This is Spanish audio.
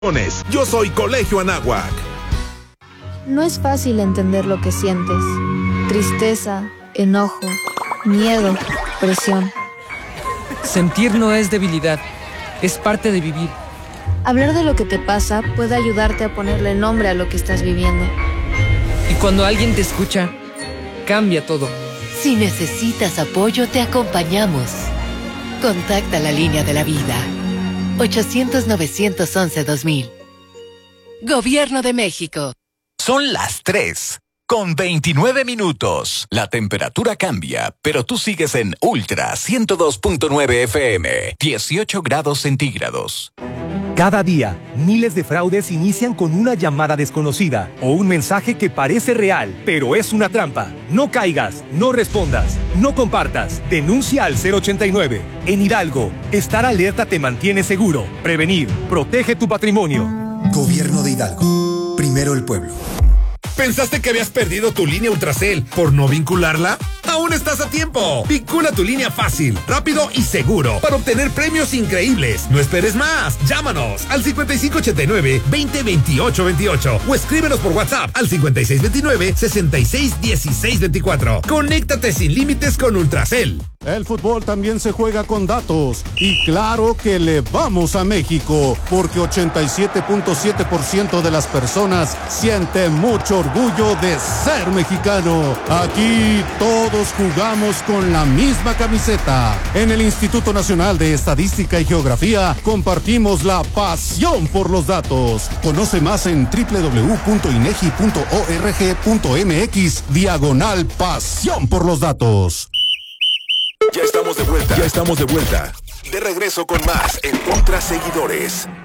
Yo soy Colegio Anáhuac. No es fácil entender lo que sientes. Tristeza, enojo, miedo, presión. Sentir no es debilidad, es parte de vivir. Hablar de lo que te pasa puede ayudarte a ponerle nombre a lo que estás viviendo. Y cuando alguien te escucha, cambia todo. Si necesitas apoyo, te acompañamos. Contacta la línea de la vida. 800-911-2000. Gobierno de México. Son las 3:29. La temperatura cambia, pero tú sigues en Ultra 102.9 FM, 18 grados centígrados. Cada día, miles de fraudes inician con una llamada desconocida o un mensaje que parece real, pero es una trampa. No caigas, no respondas, no compartas. Denuncia al 089. En Hidalgo, estar alerta te mantiene seguro. Prevenir, protege tu patrimonio. Gobierno de Hidalgo. Primero el pueblo. ¿Pensaste que habías perdido tu línea Ultracel por no vincularla? ¡Aún estás a tiempo! Vincula tu línea fácil, rápido y seguro para obtener premios increíbles. No esperes más. Llámanos al 5589-202828 o escríbenos por WhatsApp al 5629-661624. Conéctate sin límites con Ultracel. El fútbol también se juega con datos y claro que le vamos a México porque 87.7% de las personas siente mucho orgullo de ser mexicano. Aquí todos jugamos con la misma camiseta. En el Instituto Nacional de Estadística y Geografía compartimos la pasión por los datos. Conoce más en www.inegi.org.mx/pasión por los datos. Ya estamos de vuelta. De regreso con más en Ultra Seguidores.